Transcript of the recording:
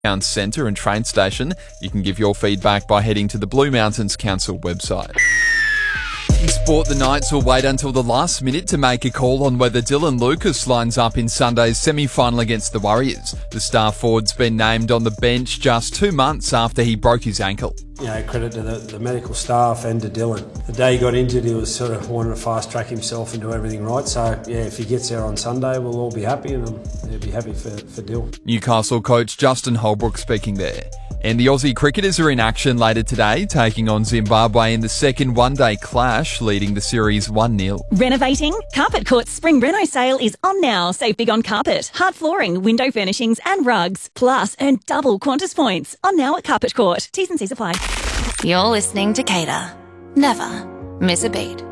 Town Centre and train station. You can give your feedback by heading to the Blue Mountains Council website. In sport, the Knights will wait until the last minute to make a call on whether Dylan Lucas lines up in Sunday's semi-final against the Warriors. The star forward's been named on the bench just 2 months after he broke his ankle. Credit to the medical staff and to Dylan. The day he got injured, he was sort of wanting to fast-track himself and do everything right. So, if he gets there on Sunday, we'll all be happy, and he'll be happy for Dyl. Newcastle coach Justin Holbrook speaking there. And the Aussie cricketers are in action later today, taking on Zimbabwe in the second one-day clash, leading the series 1-0. Renovating? Carpet Court's Spring Reno sale is on now. Save big on carpet, hard flooring, window furnishings and rugs. Plus, earn double Qantas points. On now at Carpet Court. T's and C's apply. You're listening to Cater. Never miss a beat.